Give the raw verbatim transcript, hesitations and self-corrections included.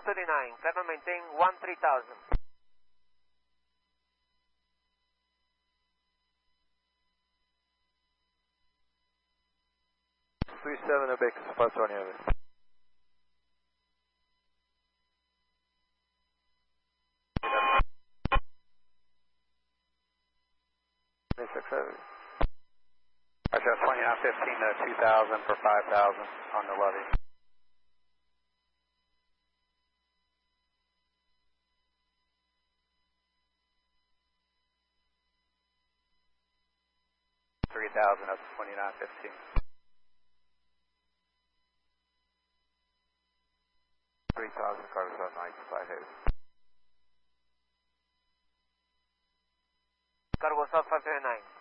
thirty-nine, climb and maintain one three thousand. three seven Obix, plus one heavy. twenty-six heavy. Roger, twenty-nine fifteen to two thousand for five thousand on the levy. three thousand up to twenty-nine fifteen. three thousand, Carlos on ninety-five heavy. Cargo South five twenty-nine.